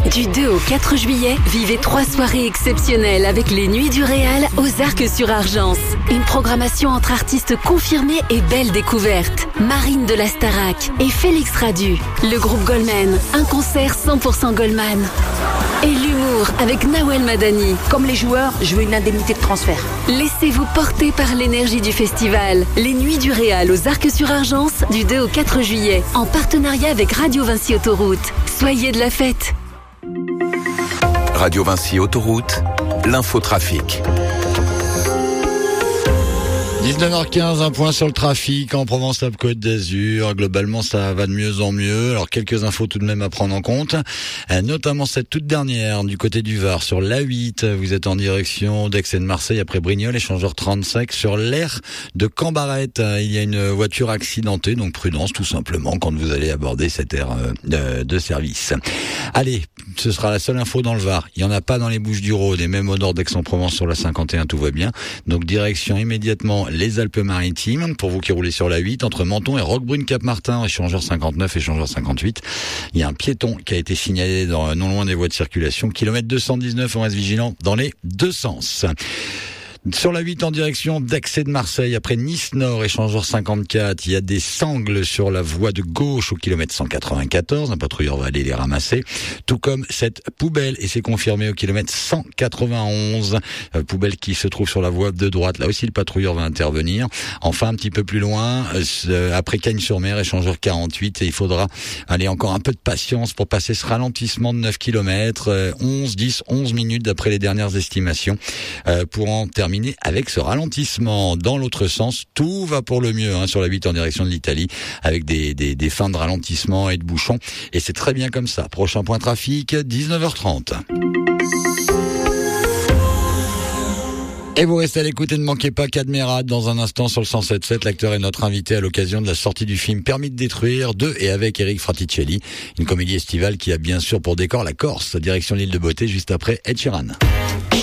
Du 2 au 4 juillet, vivez 3 soirées exceptionnelles avec les Nuits du Réal aux Arcs-sur-Argence. Une programmation entre artistes confirmés et belles découvertes. Marine de la Starac et Félix Radu. Le groupe Goldman, un concert 100% Goldman. Et l'humour avec Nawel Madani. Comme les joueurs, je veux une indemnité de transfert. Laissez-vous porter par l'énergie du festival. Les Nuits du Réal aux Arcs-sur-Argence du 2 au 4 juillet. En partenariat avec Radio Vinci Autoroute. Soyez de la fête. Radio Vinci Autoroute, l'infotrafic. 19h15, un point sur le trafic en Provence-Alpes-Côte d'Azur. Globalement, ça va de mieux en mieux. Alors, quelques infos tout de même à prendre en compte. Notamment cette toute dernière du côté du Var sur l'A8. Vous êtes en direction d'Aix et de Marseille après Brignoles, échangeur 35 sur l'aire de Cambarette. Il y a une voiture accidentée, donc prudence tout simplement quand vous allez aborder cette aire de service. Allez, ce sera la seule info dans le Var. Il n'y en a pas dans les Bouches-du-Rhône et même au nord d'Aix-en-Provence sur la 51, tout va bien. Donc, direction immédiatement les Alpes-Maritimes, pour vous qui roulez sur la 8, entre Menton et Roquebrune-Cap-Martin, échangeur 59, échangeur 58. Il y a un piéton qui a été signalé non loin des voies de circulation. Kilomètre 219, on reste vigilant dans les deux sens. Sur la 8 en direction d'Aix et de Marseille, après Nice-Nord, échangeur 54, il y a des sangles sur la voie de gauche au kilomètre 194. Un patrouilleur va aller les ramasser. Tout comme cette poubelle, et c'est confirmé au kilomètre 191. Poubelle qui se trouve sur la voie de droite. Là aussi, le patrouilleur va intervenir. Enfin, un petit peu plus loin, après Cagnes-sur-Mer, échangeur 48, et il faudra aller encore un peu de patience pour passer ce ralentissement de 9 km. 11 minutes d'après les dernières estimations, pour en terminer avec ce ralentissement. Dans l'autre sens, tout va pour le mieux sur la 8 en direction de l'Italie, avec des fins de ralentissement et de bouchons, et c'est très bien comme ça. Prochain point trafic, 19h30. Et vous restez à l'écoute et ne manquez pas Cadmerade dans un instant sur le 107.7. L'acteur est notre invité à l'occasion de la sortie du film Permis de détruire, de et avec Eric Fraticelli. Une comédie estivale qui a bien sûr pour décor la Corse, direction l'île de Beauté, juste après Ed Sheeran.